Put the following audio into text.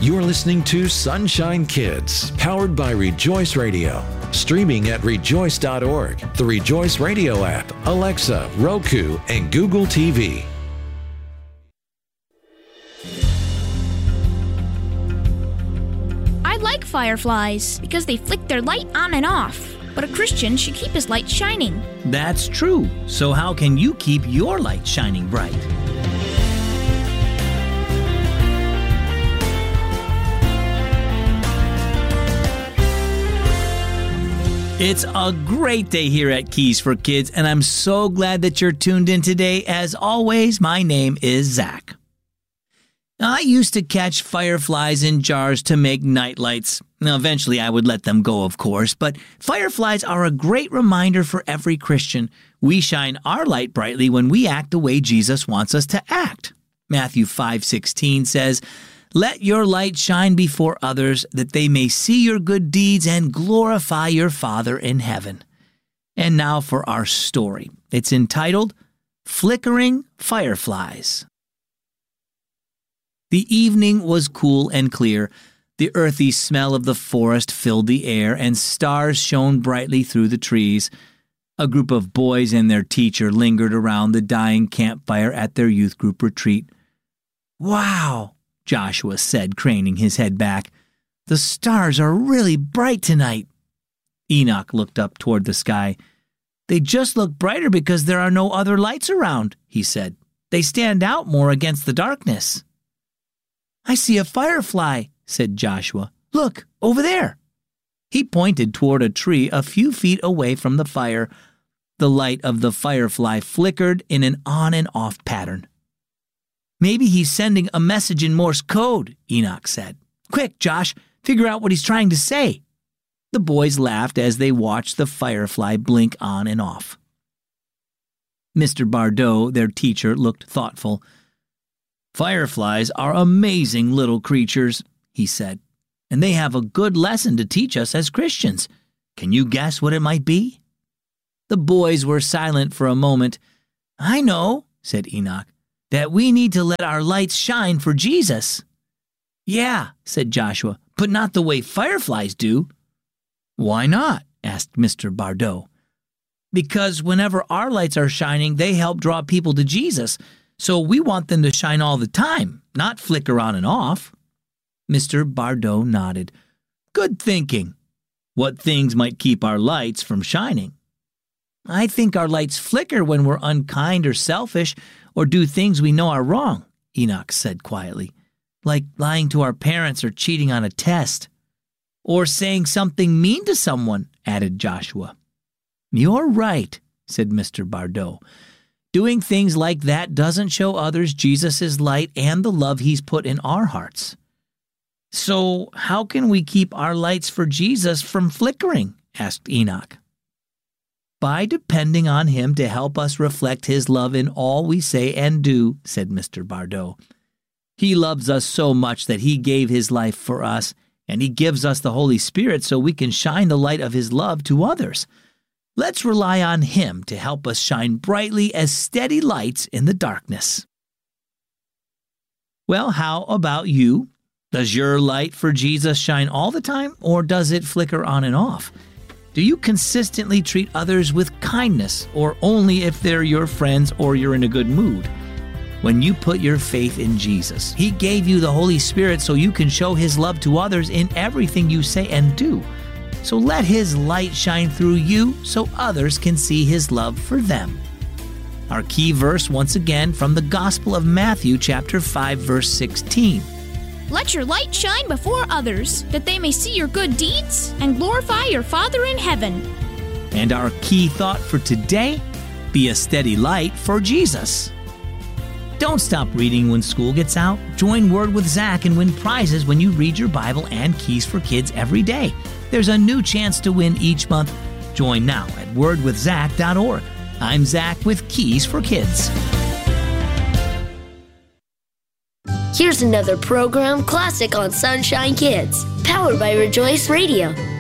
You're listening to Sunshine Kids, powered by Rejoice Radio. Streaming at rejoice.org, the Rejoice Radio app, Alexa, Roku, and Google TV. I like fireflies because they flick their light on and off. But a Christian should keep his light shining. That's true. So how can you keep your light shining bright? It's a great day here at Keys for Kids, and I'm so glad that you're tuned in today. As always, my name is Zach. I used to catch fireflies in jars to make night lights. Now, eventually I would let them go, of course, but fireflies are a great reminder for every Christian. We shine our light brightly when we act the way Jesus wants us to act. Matthew 5:16 says, "Let your light shine before others, that they may see your good deeds and glorify your Father in heaven." And now for our story. It's entitled, Flickering Fireflies. The evening was cool and clear. The earthy smell of the forest filled the air, and stars shone brightly through the trees. A group of boys and their teacher lingered around the dying campfire at their youth group retreat. "Wow," Joshua said, craning his head back. "The stars are really bright tonight." Enoch looked up toward the sky. "They just look brighter because there are no other lights around," he said. "They stand out more against the darkness." "I see a firefly," said Joshua. "Look, over there." He pointed toward a tree a few feet away from the fire. The light of the firefly flickered in an on and off pattern. "Maybe he's sending a message in Morse code," Enoch said. "Quick, Josh, figure out what he's trying to say." The boys laughed as they watched the firefly blink on and off. Mr. Bardot, their teacher, looked thoughtful. "Fireflies are amazing little creatures," he said, "and they have a good lesson to teach us as Christians. Can you guess what it might be?" The boys were silent for a moment. "I know," said Enoch, "that we need to let our lights shine for Jesus." "Yeah," said Joshua, "but not the way fireflies do." "Why not?" asked Mr. Bardot. "Because whenever our lights are shining, they help draw people to Jesus. So we want them to shine all the time, not flicker on and off." Mr. Bardot nodded. "Good thinking. What things might keep our lights from shining?" "I think our lights flicker when we're unkind or selfish or do things we know are wrong," Enoch said quietly. "Like lying to our parents or cheating on a test." "Or saying something mean to someone," added Joshua. "You're right," said Mr. Bardot. "Doing things like that doesn't show others Jesus' light and the love he's put in our hearts." "So how can we keep our lights for Jesus from flickering?" asked Enoch. "By depending on him to help us reflect his love in all we say and do," said Mr. Bardot. "He loves us so much that he gave his life for us, and he gives us the Holy Spirit so we can shine the light of his love to others. Let's rely on him to help us shine brightly as steady lights in the darkness." Well, how about you? Does your light for Jesus shine all the time, or does it flicker on and off? Do you consistently treat others with kindness, or only if they're your friends or you're in a good mood? When you put your faith in Jesus, he gave you the Holy Spirit so you can show his love to others in everything you say and do. So let his light shine through you so others can see his love for them. Our key verse once again from the Gospel of Matthew chapter 5 verse 16. "Let your light shine before others, that they may see your good deeds and glorify your Father in heaven." And our key thought for today, be a steady light for Jesus. Don't stop reading when school gets out. Join Word with Zach and win prizes when you read your Bible and Keys for Kids every day. There's a new chance to win each month. Join now at wordwithzach.org. I'm Zach with Keys for Kids. Here's another program classic on Sunshine Kids, powered by Rejoice Radio.